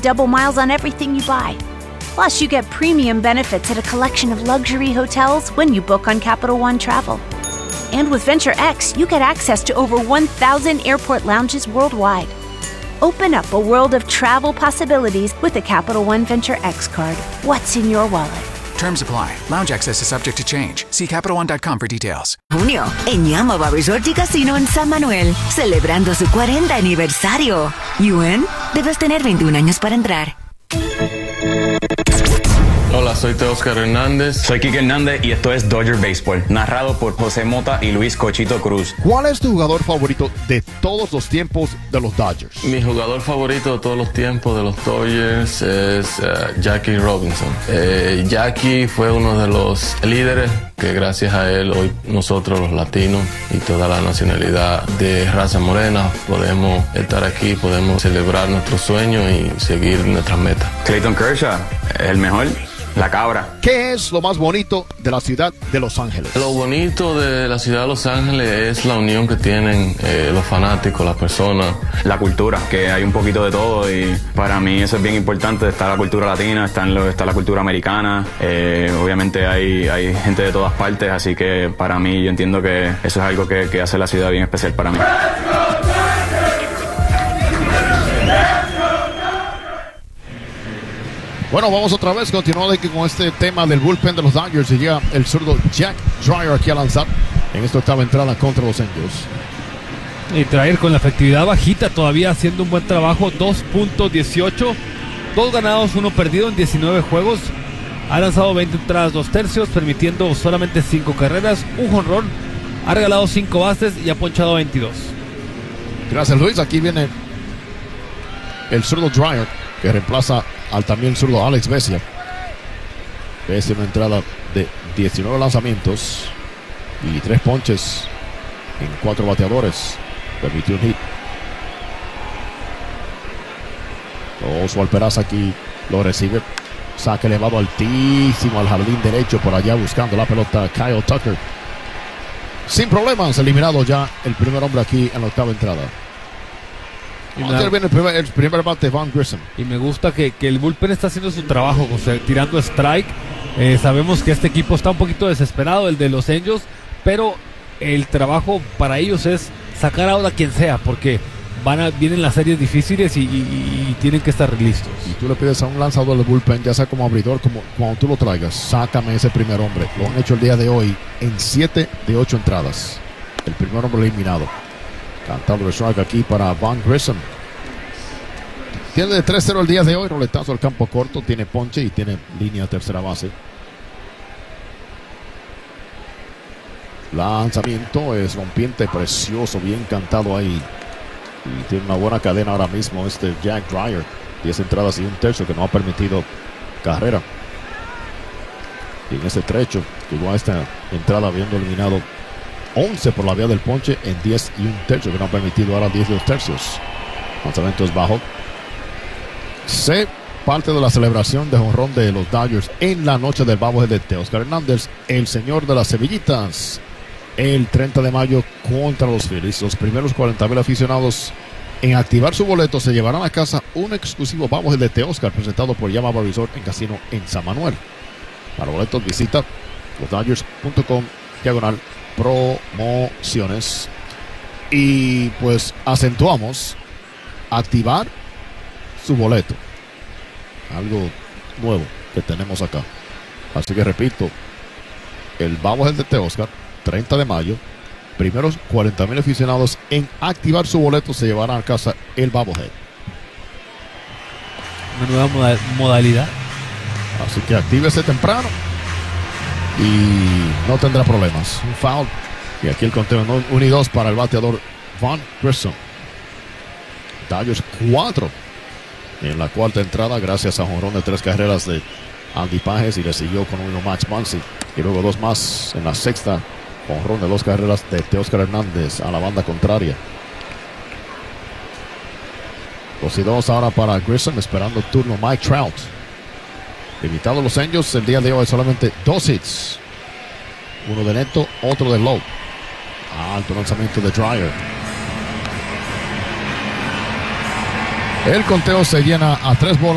double miles on everything you buy. Plus, you get premium benefits at a collection of luxury hotels when you book on Capital One Travel. And with Venture X, you get access to over 1,000 airport lounges worldwide. Open up a world of travel possibilities with the Capital One Venture X card. What's in your wallet? Terms apply. Lounge access is subject to change. See CapitalOne.com for details. Junio, en Llama Resort y Casino en San Manuel, celebrando su 40 aniversario. ¿UN? Debes tener 21 años para entrar. Hola, soy Teóscar Hernández. Soy Quique Hernández y esto es Dodger Baseball, narrado por José Mota y Luis Cochito Cruz. ¿Cuál es tu jugador favorito de todos los tiempos de los Dodgers? Mi jugador favorito de todos los tiempos de los Dodgers es Jackie Robinson. Jackie fue uno de los líderes que gracias a él hoy nosotros los latinos y toda la nacionalidad de raza morena podemos estar aquí, podemos celebrar nuestros sueños y seguir nuestras metas. Clayton Kershaw, el mejor. La cabra. ¿Qué es lo más bonito de la ciudad de Los Ángeles? Lo bonito de la ciudad de Los Ángeles es la unión que tienen los fanáticos, las personas. La cultura, que hay un poquito de todo y para mí eso es bien importante. Está la cultura latina, está la cultura americana. Obviamente hay gente de todas partes, así que para mí yo entiendo que eso es algo que hace la ciudad bien especial para mí. Bueno, vamos otra vez, continuando aquí con este tema del bullpen de los Dodgers y llega el zurdo Jack Dreyer aquí a lanzar en esta octava entrada contra los Angels. Y Dreyer con la efectividad bajita, todavía haciendo un buen trabajo, 2.18, 2 ganados, 1 perdido en 19 juegos. Ha lanzado 20 entradas, 2 tercios, permitiendo solamente 5 carreras, un jonrón, ha regalado 5 bases y ha ponchado 22. Gracias, Luis. Aquí viene el zurdo Dreyer, que reemplaza al también zurdo Alex Vesia. Es una entrada de 19 lanzamientos y 3 ponches en 4 bateadores. Permitió un hit. Oswald Peraza aquí lo recibe. Saque elevado altísimo al jardín derecho, por allá buscando la pelota Kyle Tucker. Sin problemas, eliminado ya el primer hombre aquí en la octava entrada. Ayer viene el primer bate, Vaughn Grissom. Y me gusta que el bullpen está haciendo su trabajo, o sea, tirando strike. Sabemos que este equipo está un poquito desesperado, el de los Angels, pero el trabajo para ellos es sacar ahora a quien sea, porque vienen las series difíciles y tienen que estar listos. Y tú le pides a un lanzador del bullpen, ya sea como abridor, como cuando tú lo traigas, sácame ese primer hombre. Lo han hecho el día de hoy en 7 de 8 entradas. El primer hombre eliminado. Cantando el strike aquí para Vaughn Grissom. Tiene de 3-0 el día de hoy. Roletazo al campo corto. Tiene ponche y tiene línea a tercera base. Lanzamiento es rompiente, precioso, bien cantado ahí. Y tiene una buena cadena ahora mismo Jack Dreyer. 10 entradas y 1 tercio que no ha permitido carrera. Y en ese trecho llegó a esta entrada habiendo eliminado 11 por la vía del ponche en 10 y 1 tercio, que no ha permitido ahora 10 y 2 tercios. Lanzamiento es bajo. Parte de la celebración de jonrón de los Dodgers en la noche del Bobblehead de Teóscar Hernández, el señor de las semillitas. El 30 de mayo contra los Phillies. Los primeros 40,000 aficionados en activar su boleto se llevarán a casa un exclusivo Bobblehead de Teóscar presentado por Llama Resort en Casino en San Manuel. Para boletos visita losdodgers.com/promociones. Y pues acentuamos activar su boleto. Algo nuevo que tenemos acá. Así que repito, el Bobblehead de Teóscar, 30 de mayo, primeros 40,000 aficionados en activar su boleto se llevarán a casa el Bobblehead. Una nueva modalidad. Así que actívese temprano y no tendrá problemas. Un foul. Y aquí el conteo 1 y 2 para el bateador Vaughn Grissom. Dodgers 4 en la cuarta entrada, gracias a jonrón de 3 carreras de Andy Pages, y le siguió con uno Max Muncy. Y luego 2 más en la sexta, jonrón de 2 carreras de Teóscar Hernández a la banda contraria. 2 y 2 ahora para Grissom, esperando turno Mike Trout. Limitado los Angels el día de hoy, solamente 2 hits. Uno de Neto, otro de Lowe. Alto lanzamiento de Dreyer. El conteo se llena a 3 bolas.